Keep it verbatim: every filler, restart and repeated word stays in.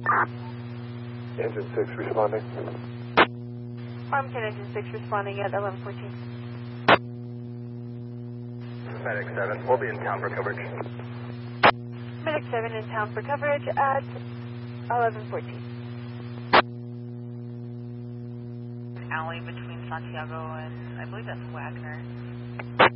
Engine six responding. Farmington Engine six responding at eleven fourteen. Medic seven, we'll be in town for coverage. Medic seven in town for coverage at eleven fourteen. Alley between Santiago and I believe that's Wagner.